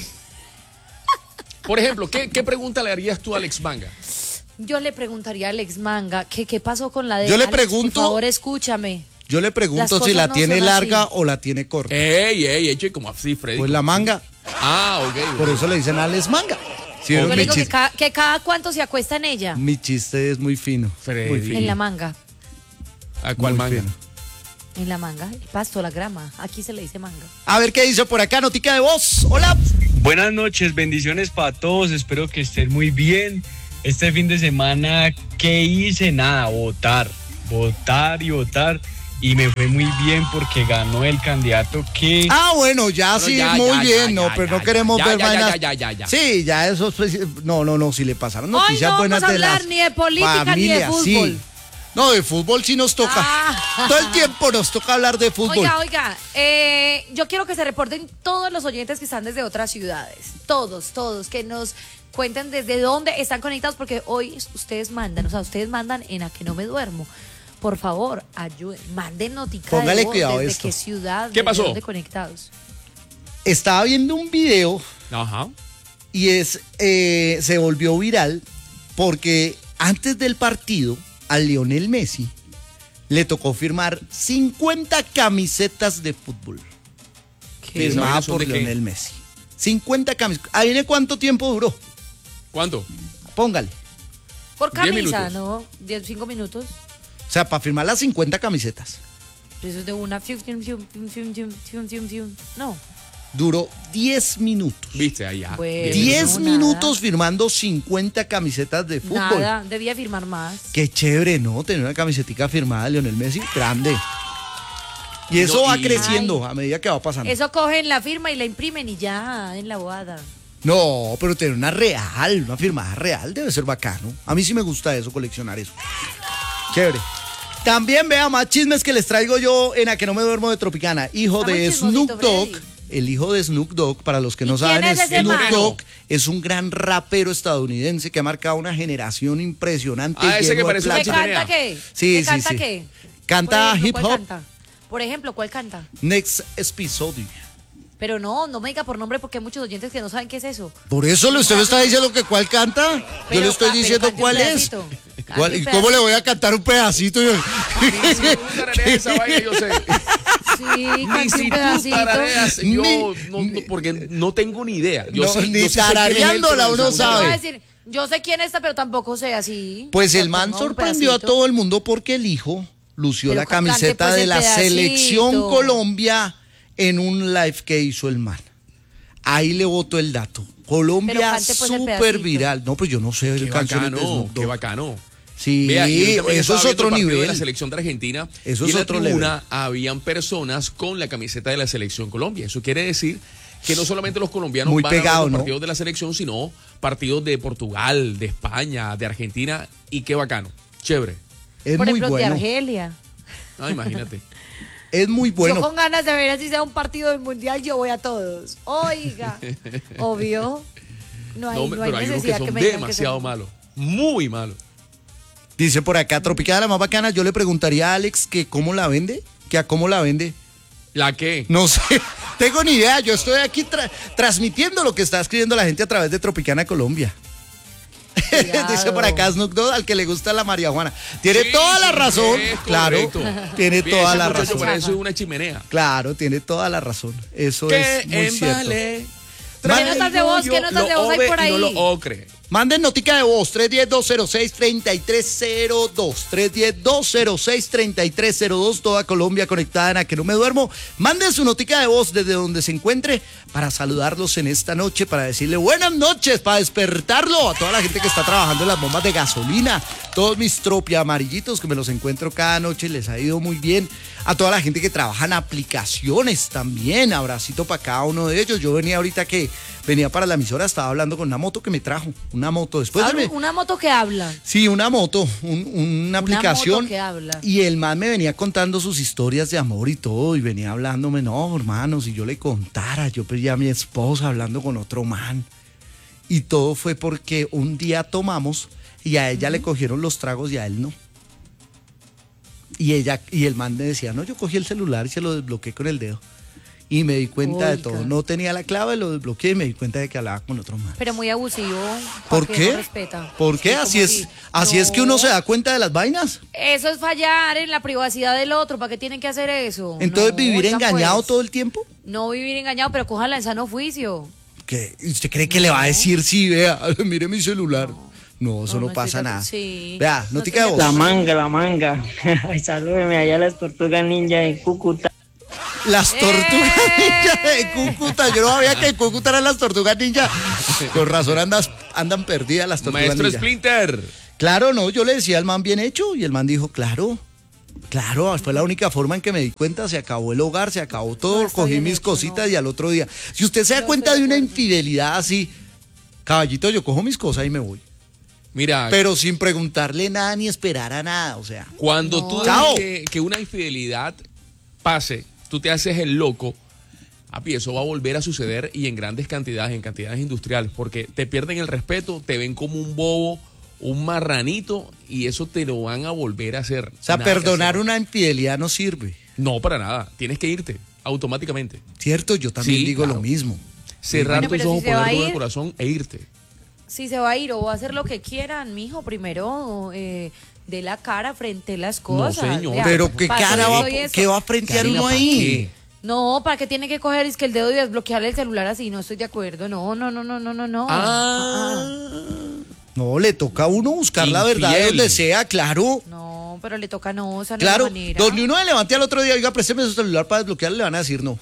Por ejemplo, ¿qué, qué pregunta le harías tú a Alex Manga? Yo le preguntaría a Alex Manga que qué pasó con la de Yo le Alex, pregunto- por favor, escúchame. Yo le pregunto Las si cosas la no tiene son larga así. o la tiene corta. Ey, ey, ey, che, como así, Freddy. Pues la manga, Ah, ok. por eso le dicen Alex Manga. ¿Sí Yo vieron le mi digo que chiste? cada, que cada cuánto se acuesta en ella. Mi chiste es muy fino. Freddy. Muy fino. En la manga. ¿A cuál Muy manga? fino. En la manga, el pasto, la grama. Aquí se le dice manga. A ver qué dice por acá, notica de voz. Hola. Buenas noches, bendiciones para todos, espero que estén muy bien. Este fin de semana, ¿qué hice? Nada, votar, votar y votar. Y me fue muy bien porque ganó el candidato que... Ah, bueno, ya Pero sí, ya, muy ya, bien, ya, no, ya, pero ya, no queremos ya, ver ya, ya, vainas. ya, ya, ya. Sí, ya eso pues, no, no, no, si le pasaron Hoy noticias no buenas vamos a de hablar las ni de política ni de familias, fútbol. sí. No, de fútbol sí nos toca. Ah. Todo el tiempo nos toca hablar de fútbol. Oiga, oiga, eh, yo quiero que se reporten todos los oyentes que están desde otras ciudades. Todos, todos, que nos cuenten desde dónde están conectados, porque hoy ustedes mandan, o sea, ustedes mandan en A Que No Me Duermo. Por favor, ayuden, manden notica Póngale de voz, cuidado a desde esto. qué ciudad, ¿Qué desde pasó? dónde conectados. Estaba viendo un video Ajá. y es eh, se volvió viral porque antes del partido a Lionel Messi le tocó firmar cincuenta camisetas de fútbol. ¿Qué? Firmada ¿Son por de qué? Lionel Messi. cincuenta camisetas. ¿Adivine cuánto tiempo duró? ¿Cuánto? Póngale. Por Diez camisa, minutos. ¿no? Diez, cinco minutos. O sea, para firmar las cincuenta camisetas. Eso es de una. fium, fium, fium, fium, fium, fium, fium, fium, fium. No. Duró diez minutos. Viste, ahí ya. Bueno. diez no, minutos nada. firmando cincuenta camisetas de fútbol. Nada, debía firmar más. Qué chévere, ¿no? Tener una camisetica firmada de Lionel Messi, grande. Y eso No, va y- creciendo Ay. a medida que va pasando. Eso cogen la firma y la imprimen y ya, en la bobada. No, pero tener una real, una firmada real debe ser bacano. A mí sí me gusta eso, coleccionar eso. Chévere. También vea más chismes que les traigo yo en A Que No Me Duermo de Tropicana. Hijo Está muy de chismosito, Snoop Dogg. Freddy. El hijo de Snoop Dogg, para los que no ¿Y quién saben, es ese Snoop man? Dogg es un gran rapero estadounidense que ha marcado una generación impresionante. Ah, ese lleno que de parece una ¿Qué plata. chimenea. canta qué? Sí, ¿Qué sí, canta sí. qué? Canta Por ejemplo, hip ¿cuál hop. canta? Por ejemplo, ¿cuál canta? Next episodio. Pero no, no me diga por nombre porque hay muchos oyentes que no saben qué es eso. Por eso le- usted me está diciendo que cuál canta. Yo Pero le estoy ca- pero diciendo cante un cuál es. pedacito. Cante ¿Cuál- un ¿Y cómo le pedacito. voy a cantar un pedacito? Yo- Ni si tú tarareas esa vaina, yo sé. Sí, Ni cante si un tú pedacito. tarareas, yo Ni- no, no, porque no tengo ni idea. Yo No, sí- ni yo sí sé quién es él, tarareándola pero uno no Yo sabe. voy a decir, yo sé quién está, pero tampoco sé así. Pues el Pero man ponga un sorprendió a pedacito. todo el mundo porque el hijo lució Pero la cante, camiseta pues, de el la pedacito. selección Colombia en un live que hizo el man. Ahí le botó el dato. Colombia Pero cante, pues, el súper pedacito. viral. No, pues yo no sé Qué el canciones de bacano, Snoop qué Dogg. bacano. Sí, Vea, y ahorita también eso estaba es viendo otro el partido de nivel. la selección de Argentina. Eso y es en la otro tribuna habían personas con la camiseta de la selección Colombia. Eso quiere decir que no solamente los colombianos Muy van a ver pegado, los ¿no? partidos de la selección, sino partidos de Portugal, de España, de Argentina. Y qué bacano. Chévere. Es Por muy ejemplo, de bueno. Argelia. Ah, imagínate. Es muy Yo bueno. con ganas de ver así sea un partido del mundial, yo voy a todos. Oiga, obvio. No hay, No, no hay pero hay unos que necesidad son que me digan que demasiado son- malos. Muy malos. Dice por acá, Tropicana la más bacana. Yo le preguntaría a Alex que cómo la vende, que a cómo la vende. ¿La qué? No sé, tengo ni idea. Yo estoy aquí tra- transmitiendo lo que está escribiendo la gente a través de Tropicana Colombia. Cuidado. Dice por acá Snoop Dogg, al que le gusta la marihuana. Tiene Sí, toda la sí, razón. es Claro, correcto. tiene Bien, toda ese la muchacho razón. parece una chimenea. Claro, tiene toda la razón. Eso Que es muy cierto. embale. ¿Qué notas de voz? ¿Qué notas de voz hay por ahí? No lo ocre. Manden notica de voz, tres uno cero, dos cero seis, tres tres cero dos, tres uno cero, dos cero seis, tres tres cero dos, toda Colombia conectada en A Que No Me Duermo. Manden su notica de voz desde donde se encuentre para saludarlos en esta noche, para decirle buenas noches, para despertarlo a toda la gente que está trabajando en las bombas de gasolina, todos mis tropia amarillitos que me los encuentro cada noche, les ha ido muy bien. A toda la gente que trabaja en aplicaciones también, abracito para cada uno de ellos. Yo venía ahorita que venía para la emisora, estaba hablando con una moto que me trajo, una moto después de... Habla- Una moto que habla. Sí, una moto, un- una aplicación. moto que habla. Y el man me venía contando sus historias de amor y todo, y venía hablándome, no, hermano, si yo le contara, yo pedía a mi esposa hablando con otro man. Y todo fue porque un día tomamos y a ella le cogieron los tragos y a él no. Y ella, y el man me decía, no, yo cogí el celular y se lo desbloqueé con el dedo. Y me di cuenta de Oiga. todo. No tenía la clave, lo desbloqueé y me di cuenta de que hablaba con otro man. Pero muy abusivo. ¿Por porque qué? No respeta. ¿Por qué? Sí, así como es, si- así es que uno No. se da cuenta de las vainas. Eso es fallar en la privacidad del otro. ¿Para qué tienen que hacer eso? Entonces No, vivir oigan, engañado pues. todo el tiempo. No vivir engañado, pero cójala en sano juicio. ¿Qué? ¿Usted cree que no. le va a decir sí, vea, mire mi celular? No, no eso no, no pasa nada. Sí. Vea, no te queda voz. La manga, la manga. Ay, salúdeme allá las tortugas ninja de Cúcuta. Las tortugas ¡Eh! ninja de Cúcuta. Yo no sabía que en Cúcuta eran las tortugas ninja. Con razón andas, andan perdidas las tortugas Maestro ninja. Splinter. Claro, no, yo le decía al man bien hecho y el man dijo, claro. Claro, fue la única forma en que me di cuenta, se acabó el hogar, se acabó todo, no, cogí mis hecho, cositas no. y al otro día. Si usted se da no, cuenta de una infidelidad así, caballito, yo cojo mis cosas y me voy. Mira. Pero sin preguntarle nada ni esperar a nada, o sea. Cuando no. tú dejas que, que una infidelidad pase, tú te haces el loco, api, eso va a volver a suceder y en grandes cantidades, en cantidades industriales, porque te pierden el respeto, te ven como un bobo, un marranito y eso te lo van a volver a hacer. O sea, perdonar una infidelidad no sirve. No, para nada. Tienes que irte automáticamente. Cierto, yo también sí, digo claro. lo mismo. Cerrar bueno, tus ojos, si poner todo el corazón e irte. Si se va a ir o va a hacer lo que quieran, mijo, primero eh, de la cara frente a las cosas. No, señor. Vea, pero qué cara va, ¿qué va a frentear uno ahí? No, ¿para qué tiene que coger es que el dedo y desbloquearle el celular así? No estoy de acuerdo. No, no, no, no, no, no, no. Ah. ah. No, le toca a uno buscar Infiel. la verdad donde sea, claro. No, pero le toca no, o sea, no claro, de manera. Donde uno se levante al otro día, oiga, présteme su celular para desbloquearle, le van a decir no.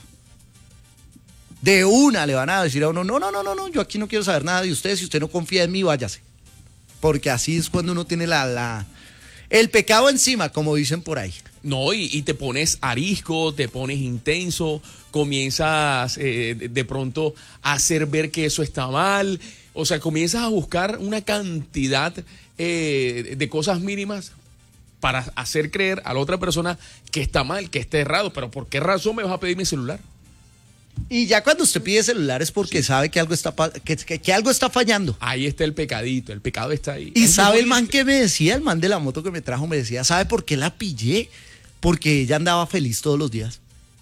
De una le van a decir a uno, no, no, no, no, no, yo aquí no quiero saber nada de usted, si usted no confía en mí, váyase. Porque así es cuando uno tiene la, la el pecado encima, como dicen por ahí. No, y, y te pones arisco, te pones intenso, comienzas eh, de, de pronto a hacer ver que eso está mal. O sea, comienzas a buscar una cantidad eh, de cosas mínimas para hacer creer a la otra persona que está mal, que está errado. Pero ¿por qué razón me vas a pedir mi celular? Y ya cuando usted pide celular es porque sí. sabe que algo está que, que, que algo está fallando. Ahí está el pecadito, el pecado está ahí. Y sabe el man que me decía, el man de la moto que me trajo, me decía, ¿sabe por qué la pillé? Porque ella andaba feliz todos los días.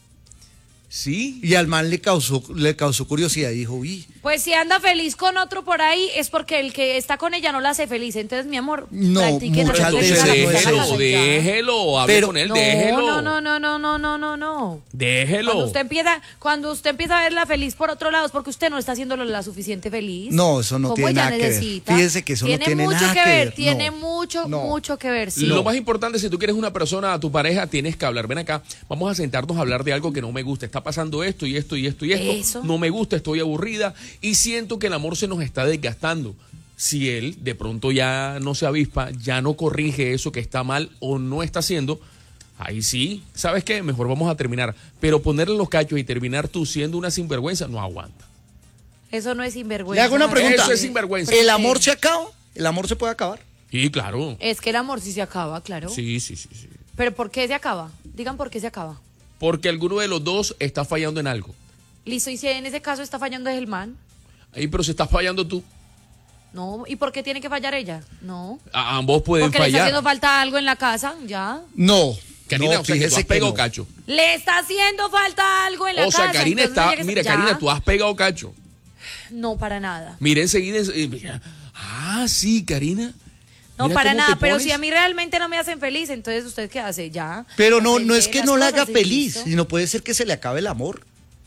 Sí. Y al man le causó, le causó curiosidad y dijo, uy. Pues si anda feliz con otro por ahí es porque el que está con ella no la hace feliz. Entonces, mi amor, no, muchas veces déjelo, déjelo, hable Pero, con él, no, déjelo. No, no, no, no, no, no, no, no. Déjelo. Cuando usted empieza, cuando usted empieza a verla feliz por otro lado es porque usted no está haciéndolo la suficiente feliz. No, eso no tiene nada necesita. que ver. Fíjese que eso tiene no tiene mucho nada que ver. ver. Tiene no, mucho, no. mucho que ver. Sí. Lo no. más importante, si tú quieres una persona, a tu pareja, tienes que hablar. Ven acá, vamos a sentarnos a hablar de algo que no me gusta. Está pasando esto y esto y esto y esto. Eso. No me gusta, estoy aburrida y siento que el amor se nos está desgastando. Si él de pronto ya no se avispa, ya no corrige eso que está mal o no está haciendo, ahí sí, ¿sabes qué? Mejor vamos a terminar. Pero ponerle los cachos y terminar tú siendo una sinvergüenza no aguanta. Eso no es sinvergüenza. Le hago una pregunta. Eso es sinvergüenza. ¿El amor se acaba? ¿El amor se puede acabar? Sí, claro. Es que el amor sí se acaba, claro. Sí, sí, sí, sí. ¿Pero por qué se acaba? Digan por qué se acaba. Porque alguno de los dos está fallando en algo. Listo, y si en ese caso está fallando es el man. Ahí, pero si estás fallando tú. No, ¿y por qué tiene que fallar ella? No. A ambos pueden Porque fallar. le está haciendo falta algo en la casa, ya. No. Karina, no, o sea, que tú has pegado no. cacho. Le está haciendo falta algo en la o casa. O sea, Karina está, mira, ya. Karina, tú has pegado cacho. No, para nada. Mira enseguida, eh, mira. Ah, sí, Karina. No, Mira para nada, pero pones. Si a mí realmente no me hacen feliz, entonces ¿usted qué hace? Ya. Pero no, no es que no la haga feliz, listo. sino puede ser que se le acabe el amor.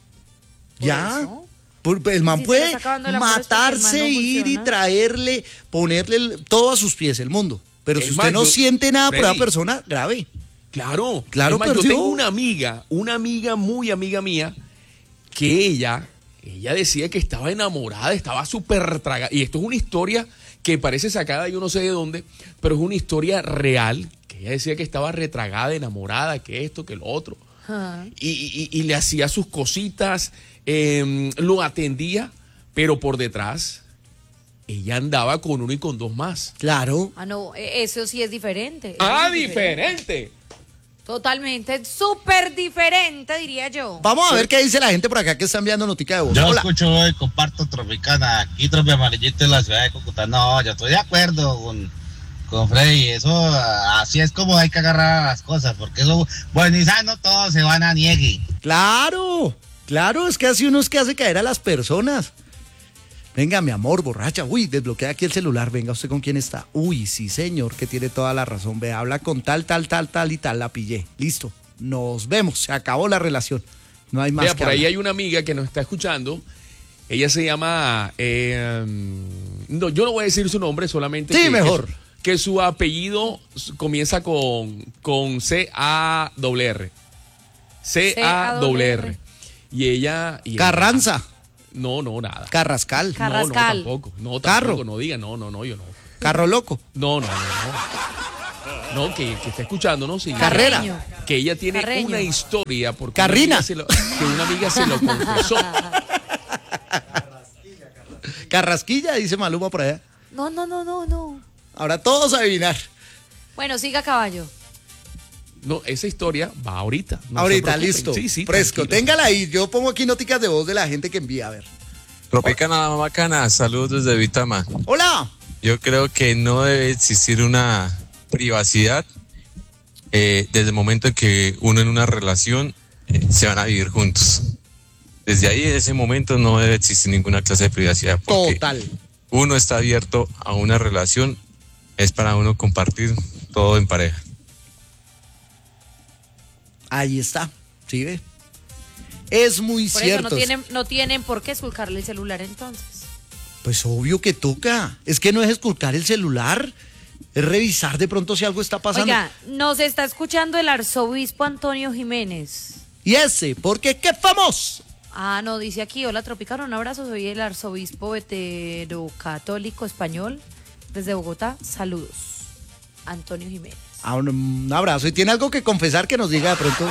Por ya. eso. El man si puede el matarse, no ir y traerle, ponerle todo a sus pies, el mundo. Pero Es si usted más, no yo- siente nada por Freddy. esa persona, grave. Claro, Claro, es más, yo perdió. tengo una amiga, una amiga muy amiga mía, que ella, ella decía que estaba enamorada, estaba súper tragada. Y esto es una historia que parece sacada yo no sé de dónde, pero es una historia real, que ella decía que estaba retragada, enamorada, que esto, que lo otro. Ah. Y, y- y le hacía sus cositas, eh, lo atendía, pero por detrás ella andaba con uno y con dos más. Claro. Ah, no, e- eso sí es diferente. Eso Ah, sí es diferente. Totalmente, súper diferente, diría yo. Vamos a ver qué dice la gente por acá que está enviando notica de voz. Yo Hola. escucho hoy, comparto Tropicana, aquí Tropi Amarillito en la ciudad de Cúcuta. No, yo estoy de acuerdo con, con Freddy, eso ah, así es como hay que agarrar las cosas, porque eso, bueno y sano, todos se van a niegue. Claro, claro, es que así uno es que hace caer a las personas. Venga, mi amor, borracha. Uy, desbloquea aquí el celular. Venga, ¿usted con quién está? Uy, sí, señor, que tiene toda la razón. Ve, habla con tal, tal, tal, tal y tal. La pillé. Listo. Nos vemos. Se acabó la relación. No hay más Mira, que por ahí hablar. hay una amiga que nos está escuchando Ella se llama, eh, no, yo no voy a decir su nombre, solamente sí, que, mejor. Que, que su apellido comienza con, con C A R R. C A R R. Y ella... Y Carranza. Ella, no, no, nada. Carrascal. Carrascal. No, no, tampoco. No, tampoco, Carro. no diga, no, no, no, yo no. Carro loco. No, no, no, no. No, que, que está escuchando, ¿no? Sí. Carrera. Que ella tiene Carreño. una historia porque Carrina. Una amiga se lo, que una amiga se lo confesó. Carrasquilla, dice Maluma por allá. No, no, no, no, no. Ahora todos a adivinar. Bueno, siga caballo. No, esa historia va ahorita. No ahorita, listo. Sí, sí. Fresco. Tranquilo. Téngala ahí. Yo pongo aquí noticas de voz de la gente que envía. A ver. Tropicana Bacana, saludos desde Vitama. Hola. Yo creo que no debe existir una privacidad eh, desde el momento en que uno en una relación eh, se van a vivir juntos. Desde ahí, en ese momento, no debe existir ninguna clase de privacidad. Total. Uno está abierto a una relación, es para uno compartir todo en pareja. Ahí está. ¿Sí ve? Es muy Por cierto. eso no tienen, no tienen por qué esculcarle el celular entonces. Pues obvio que toca. Es que no es esculcar el celular. Es revisar de pronto si algo está pasando. Oiga, nos está escuchando el arzobispo Antonio Jiménez. Y ese, porque qué famoso. Ah, no, dice aquí, hola Tropicana, un abrazo, soy el arzobispo veterocatólico español desde Bogotá, saludos. Antonio Jiménez. Ah, un, un abrazo. ¿Y tiene algo que confesar que nos diga de pronto?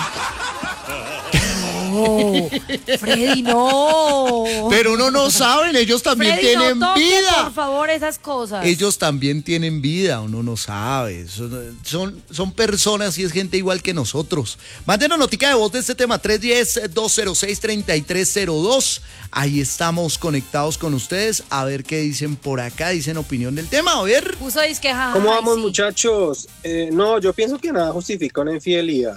No, Freddy, no. Pero uno no saben, ellos también Freddy, tienen no toque, vida. por favor, esas cosas. Ellos también tienen vida, uno no sabe. Son, son, son personas y es gente igual que nosotros. Mándenos notica de voz de este tema, tres uno cero, dos cero seis, tres tres cero dos. Ahí estamos conectados con ustedes. A ver qué dicen por acá, dicen opinión del tema. A ver. Puso disque, jaja, ¿Cómo ay, vamos, sí. muchachos? Eh, no, yo pienso que nada justifica una infidelidad.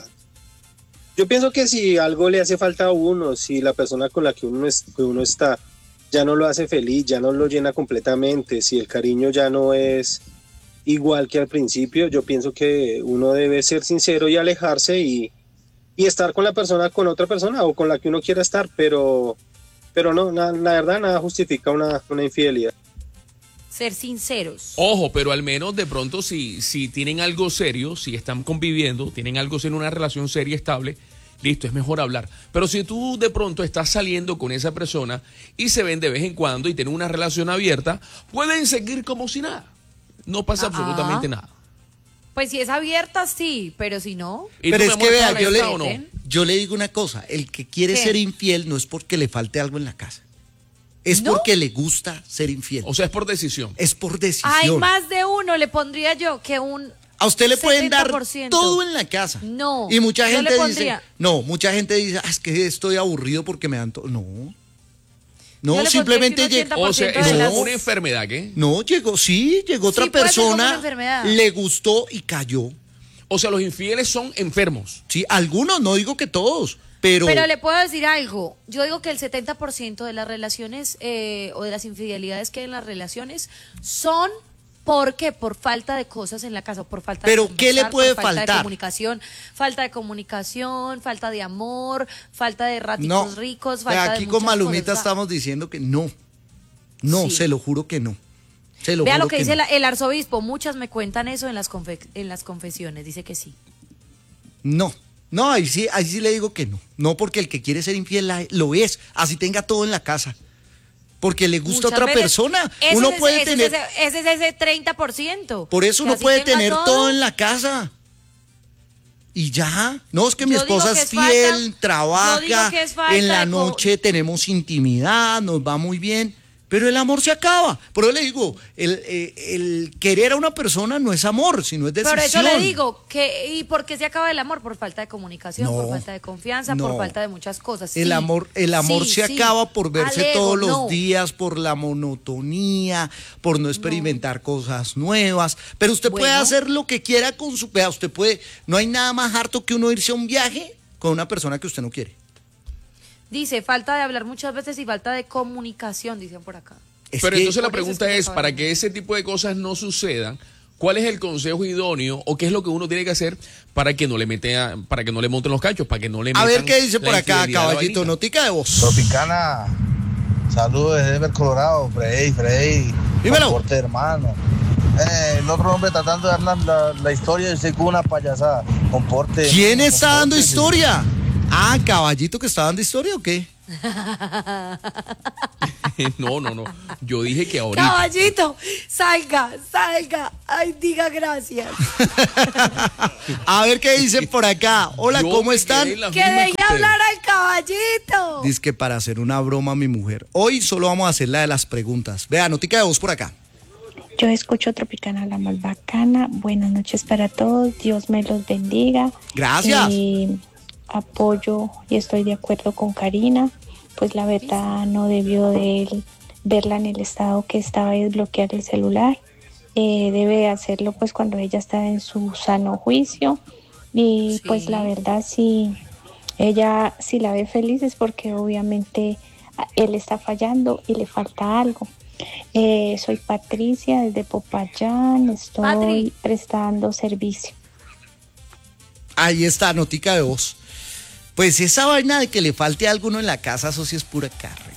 Yo pienso que si algo le hace falta a uno, si la persona con la que uno, es, que uno está ya no lo hace feliz, ya no lo llena completamente, si el cariño ya no es igual que al principio, yo pienso que uno debe ser sincero y alejarse y, y estar con la persona, con otra persona o con la que uno quiera estar, pero, pero no, na, la verdad nada justifica una, una infidelidad. Ser sinceros. Ojo, pero al menos de pronto si, si tienen algo serio, si están conviviendo, tienen algo serio, una relación seria, estable, listo, es mejor hablar. Pero si tú de pronto estás saliendo con esa persona y se ven de vez en cuando y tienen una relación abierta, pueden seguir como si nada. No pasa Ajá. absolutamente nada. Pues si es abierta, sí, pero si no. ¿Y Pero tú, es mi que amor, vea, estás yo le, abierta o no? yo le digo una cosa, el que quiere ¿Qué? ser infiel no es porque le falte algo en la casa. Es ¿No? porque le gusta ser infiel. O sea, es por decisión. Es por decisión. Hay más de uno, le pondría yo, que un A usted le pueden dar setenta por ciento. todo en la casa. No, Y mucha yo gente le dice, pondría- no, mucha gente dice, ah, es que estoy aburrido porque me dan todo. No. Yo No, le simplemente pondría llegó. que un O sea, ochenta es por ciento de no. una enfermedad, ¿qué? No, llegó, sí, llegó otra Sí, puede ser como una persona, enfermedad. le gustó y cayó. O sea, los infieles son enfermos. Sí, algunos, no digo que todos, pero, Pero le puedo decir algo. Yo digo que el setenta por ciento de las relaciones eh, o de las infidelidades que hay en las relaciones son ¿por qué? Por falta de cosas en la casa, por falta ¿Pero de qué le conversar, puede por falta faltar? de comunicación, falta de comunicación, falta de amor, falta de ratitos no. ricos, Vea, falta aquí de con muchas Malumita cosas. estamos diciendo que no. No, Sí. se lo juro que no. Se lo Vea juro lo que, dice no. la- el arzobispo, muchas me cuentan eso en las, confe- en las confesiones, dice que sí. No, no, ahí sí, ahí sí le digo que no. No, porque el que quiere ser infiel la- lo es, así tenga todo en la casa. Porque le gusta a Muchas otra veces- persona. ese Uno es- puede ese tener, Es ese, ese es ese treinta por ciento. por eso Que uno así puede tenga tener todo. en la casa. Y ya, no, es que mi Yo digo esposa que es es fiel, falta- yo trabaja, digo que es falta en la de co- noche tenemos intimidad, nos va muy bien, pero el amor se acaba. Por eso le digo, el, eh, el querer a una persona no es amor, sino es decisión. Por eso le digo, que ¿y por qué se acaba el amor? Por falta de comunicación, No, por falta de confianza, no. por falta de muchas cosas. El Sí, amor, el amor sí, se sí. acaba por verse Al ego, todos los no. días, por la monotonía, por no experimentar cosas nuevas. Pero usted puede Bueno. hacer lo que quiera con su... Vea, usted puede... No hay nada más harto que uno irse a un viaje con una persona que usted no quiere. Dice, falta de hablar muchas veces y falta de comunicación, dicen por acá. Es Pero que- entonces la por eso es pregunta que es, se para acaban. que ese tipo de cosas no sucedan, ¿cuál es el consejo idóneo o qué es lo que uno tiene que hacer para que no le mete a- para que no le monten los cachos, para que no le A metan ver qué dice la por acá, infidelidad a la caballito, vainita? notica de voz. Tropicana, Saludos desde Denver, Colorado, Frey, Frey. Dímelo. Comporte, hermano. Eh, el otro hombre tratando de dar la, la, la historia y usted con una payasada. Comporte. ¿Quién está dando compórtese. historia? Ah, Caballito que está dando historia o qué? No, no, no. Yo dije que ahorita. Caballito, salga, salga. Ay, diga gracias. A ver qué dicen por acá. Hola, Yo ¿cómo me están? quedé en la Que misma deje que ustedes. hablar al caballito. Dice que para hacer una broma a mi mujer. Hoy solo vamos a hacer la de las preguntas. Vea, notica de voz por acá. Yo escucho Tropicana, la más bacana. Buenas noches para todos. Dios me los bendiga. Gracias. Eh, apoyo y estoy de acuerdo con Karina. Pues la verdad no debió de él verla en el estado que estaba y desbloquear el celular. Eh, debe hacerlo pues cuando ella está en su sano juicio. Y Sí. pues la verdad si ella si la ve feliz es porque obviamente él está fallando y le falta algo. Eh, soy Patricia desde Popayán, estoy Patri. prestando servicio. Ahí está, notica de voz. Pues esa vaina de que le falte algo uno en la casa, eso sí es pura carreta.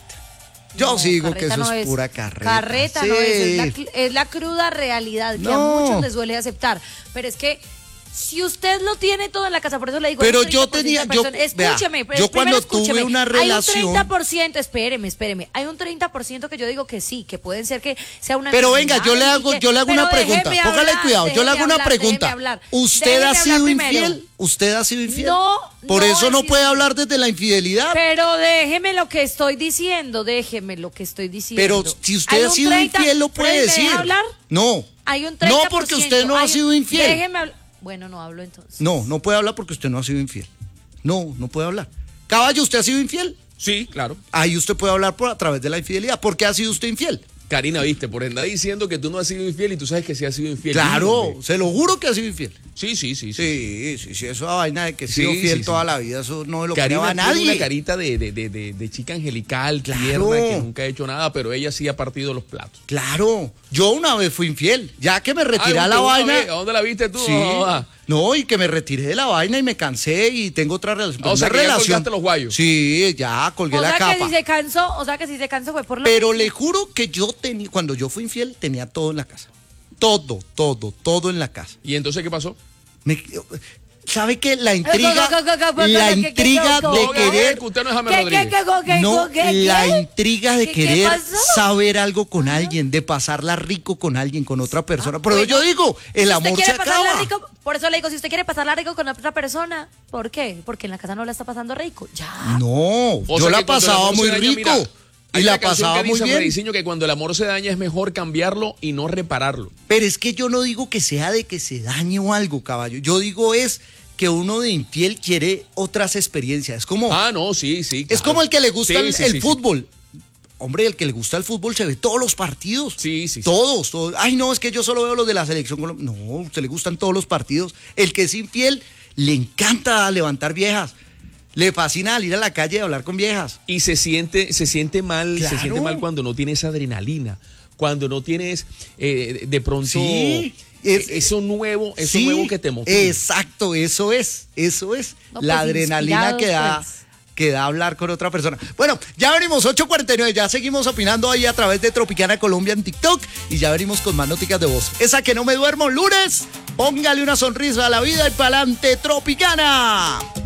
Yo No, sí digo que carreta eso no es es. pura carreta. Carreta Sí. no es, es la, cl- es la cruda realidad que a No. muchos les duele aceptar. Pero es que si usted lo tiene todo en la casa, por eso le digo. Pero hay un yo treinta por ciento tenía- de yo- personas- vea, escúcheme, yo primero cuando tuve escúcheme. una Hay un relación- treinta por ciento, espéreme, espéreme. Hay un treinta por ciento que yo digo que sí, que pueden ser que sea una Pero venga, yo le enfermedad hago, y que- yo le hago pero una pregunta. déjeme Póngale hablar, cuidado, yo le hago déjeme una hablar, déjeme pregunta. hablar. ¿Usted Déjeme ha hablar sido primero. infiel? ¿Usted ha sido infiel? No, Por no eso he no sido puede infiel. hablar desde la infidelidad. Pero déjeme lo que estoy diciendo, déjeme lo que estoy diciendo. Pero si usted Hay ha un sido treinta infiel, lo puede ¿me deja decir. hablar? No. Hay un treinta No, por porque ciento. usted no ha Hay un- sido infiel. Déjeme hablar. Bueno, no hablo entonces. No, no puede hablar porque usted no ha sido infiel. No, no puede hablar. Caballo, ¿usted ha sido infiel? Sí, claro. Ahí usted puede hablar por, a través de la infidelidad. ¿Por qué ha sido usted infiel? Karina, viste, por andar diciendo que tú no has sido infiel y tú sabes que sí has sido infiel. Claro, Hombre. se lo juro que ha sido infiel. Sí, sí, sí. Sí, sí, sí, eso es vaina de que he Sí, sido fiel sí, toda sí. la vida, eso no lo Karina creo a tiene nadie. una carita de, de, de, de, de chica angelical, Claro. tierna, que nunca ha hecho nada, pero ella sí ha partido los platos. Claro, yo una vez fui infiel, ya que me retiré Ah, a la ¿una vaina. vez? ¿A dónde la viste tú? Sí. Ah. No, y que me retiré de la vaina y me cansé y tengo otra relación. O sea, una que ya relación. colgaste los guayos. Sí, ya colgué O la sea capa. que si se cansó, o sea que si se cansó fue por lo Pero mismo. le juro que yo tenía, cuando yo fui infiel, tenía todo en la casa. Todo, todo, todo en la casa. ¿Y entonces qué pasó? Me- ¿Sabe qué? La intriga, go, go, go, go, la go, go, intriga go, go, de go, querer, Que usted no es James ¿Qué, Rodríguez. qué, qué, go, qué, no, go, qué, la qué? intriga de ¿Qué- qué querer pasó? saber algo con alguien, de pasarla rico con alguien, con otra persona. Pero Bueno, yo digo, el Si amor usted se quiere pasarla acaba. rico, por eso le digo, si usted quiere pasarla rico con otra persona, ¿por qué? Porque en la casa no la está pasando rico. Ya. No, O yo sea la que cuando el pasaba amor se muy daña, rico. mira, hay y la una canción pasaba que muy dice, bien. Frediciño, que cuando el amor se daña es mejor cambiarlo y no repararlo. Pero es que yo no digo que sea de que se dañe o algo, caballo. Yo digo es que uno de infiel quiere otras experiencias. Es como, Ah, no, sí, sí. es claro. como el que le gusta Sí, el, sí, el sí, sí. fútbol. Hombre, el que le gusta el fútbol se ve todos los partidos. Sí, sí, sí. Todos, todos. Ay, no, es que yo solo veo los de la selección colombiana. No, a usted le gustan todos los partidos. El que es infiel le encanta levantar viejas. Le fascina salir a la calle y hablar con viejas. Y se siente, se siente mal, Claro. se siente mal cuando no tienes adrenalina, cuando no tienes eh, de pronto Sí, es, es- eso nuevo, eso Sí, nuevo que te motiva. Exacto, eso es, eso es. No, la pues, adrenalina que da, inspirados, pues. que da hablar con otra persona. Bueno, ya venimos, ocho cuarenta y nueve, ya seguimos opinando ahí a través de Tropicana Colombia en TikTok y ya venimos con más noticias de voz. Esa que no me duermo lunes, póngale una sonrisa a la vida y pa'lante Tropicana.